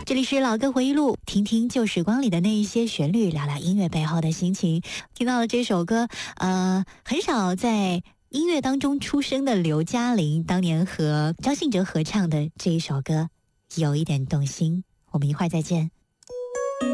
这里是老歌回忆录，听听旧时光里的那一些旋律，聊聊音乐背后的心情。听到了这首歌，很少在音乐当中出生的刘嘉玲，当年和张信哲合唱的这一首歌，有一点动心。我们一会儿再见。